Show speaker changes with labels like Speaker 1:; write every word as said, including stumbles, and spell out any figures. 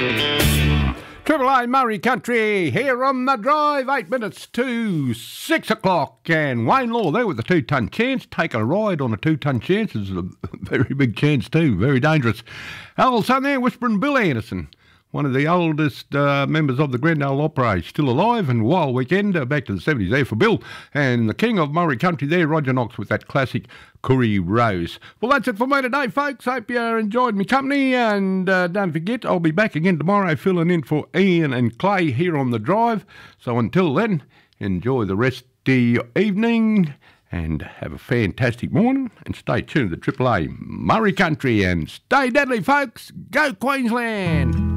Speaker 1: Triple A Murray Country here on the drive, eight minutes to six o'clock. And Wayne Law there with the two-ton chance. Take a ride on a two-ton chance is a very big chance too, very dangerous. Also there, Whispering Bill Anderson, one of the oldest uh, members of the Grendale Opera, still alive, and Wild Weekend, uh, back to the seventies there for Bill. And the king of Murray Country there, Roger Knox, with that classic Curry Rose. Well, that's it for me today, folks. Hope you enjoyed my company, and uh, don't forget, I'll be back again tomorrow filling in for Ian and Clay here on the drive. So until then, enjoy the rest of the evening and have a fantastic morning, and stay tuned to Triple A Murray Country, and stay deadly, folks. Go Queensland!